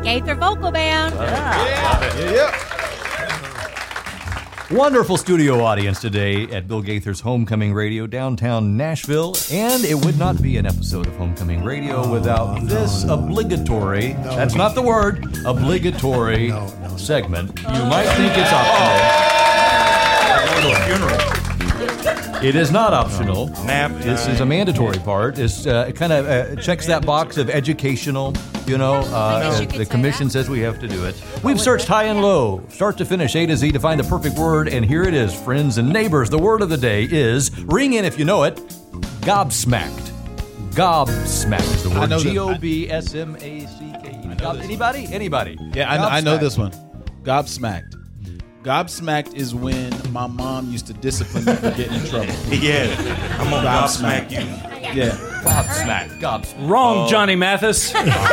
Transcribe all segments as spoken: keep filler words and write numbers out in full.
Gaither Vocal Band. Yeah. Yeah. yeah. Wonderful studio audience today at Bill Gaither's Homecoming Radio, downtown Nashville. And it would not be an episode of Homecoming Radio oh, without no, this no, obligatory, no, that's no. not the word, obligatory no, no. segment. You might think it's optional. Going to a funeral. It is not optional. Nap. This is a mandatory part. It's uh, it kind of uh, checks that box of educational. You know, uh, the commission says we have to do it. We've searched high and low, start to finish, A to Z, to find the perfect word, and here it is, friends and neighbors. The word of the day is, ring in if you know it, gobsmacked. Gobsmacked is the word. G O B S M A C K E. Anybody? Anybody? Yeah, I know, I know this one. Gobsmacked. Gobsmacked is when my mom used to discipline me for getting in trouble. Yeah, I'm gonna gobsmack you. Yeah. Gobsmacked. Gobsmacked. Wrong, oh. Johnny Mathis.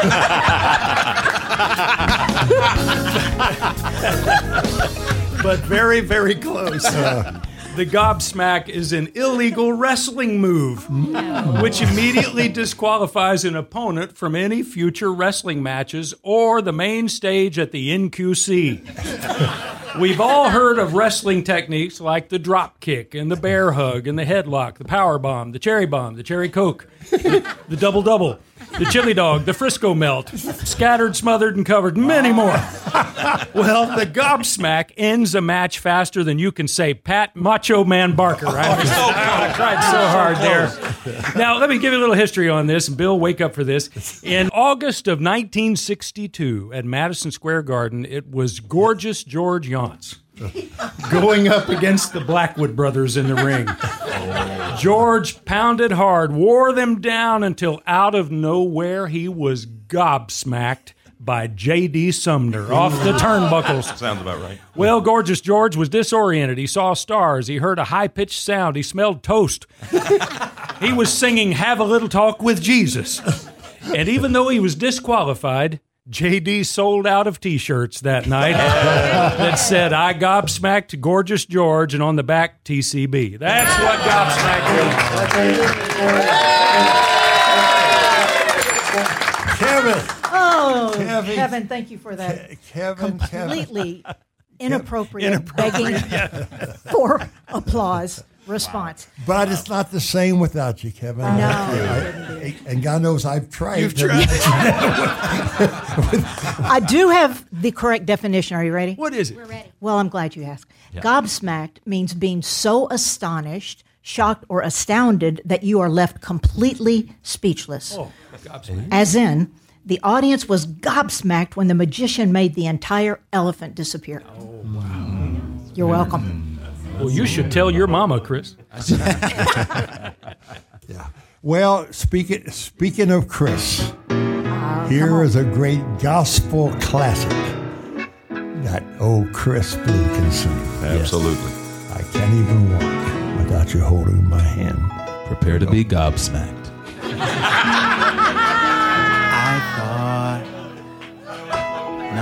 But very, very close. Uh, the gobsmack is an illegal wrestling move, no. which immediately disqualifies an opponent from any future wrestling matches or the main stage at the N Q C. We've all heard of wrestling techniques like the drop kick and the bear hug and the headlock, the power bomb, the cherry bomb, the cherry coke, the, the double double, the chili dog, the Frisco melt, scattered, smothered, and covered, many more. Well, the gobsmack ends a match faster than you can say Pat Macho Man Barker. I, I tried so hard there. Now, let me give you a little history on this, and Bill, wake up for this. In August of nineteen sixty-two, at Madison Square Garden, it was Gorgeous George Yance going up against the Blackwood brothers in the ring. Oh. George pounded hard, wore them down until out of nowhere he was gobsmacked by J D. Sumner off the turnbuckles. Sounds about right. Well, Gorgeous George was disoriented. He saw stars. He heard a high-pitched sound. He smelled toast. He was singing Have a Little Talk with Jesus. And even though he was disqualified, J D sold out of T-shirts that night that said, I gobsmacked Gorgeous George, and on the back, T C B. That's what gobsmack is. Kevin. Oh, Kevin, Kevin, thank you for that. Ke- Kevin, completely Kevin. inappropriate, inappropriate begging for applause response. But it's not the same without you, Kevin. No, I, I, and God knows I've tried. You've tried. I do have the correct definition. Are you ready? What is it? We're ready. Well, I'm glad you asked. Yeah. Gobsmacked means being so astonished, shocked, or astounded that you are left completely speechless. Oh, gobsmacked. As in, the audience was gobsmacked when the magician made the entire elephant disappear. Oh, wow. You're welcome. Well, you should tell your mama, Chris. Yeah. Well, speaking speaking of Chris, Uh, here is a great gospel classic that old Chris Blue can sing. Absolutely. Yes. I can't even walk without you holding my hand. Prepare to be gobsmacked.